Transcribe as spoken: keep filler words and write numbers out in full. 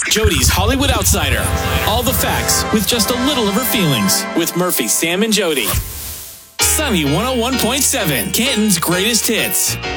Jody's Hollywood Outsider. All the facts with just a little of her feelings. With Murphy, Sam, and Jody. Sunny one oh one point seven, Canton's greatest hits.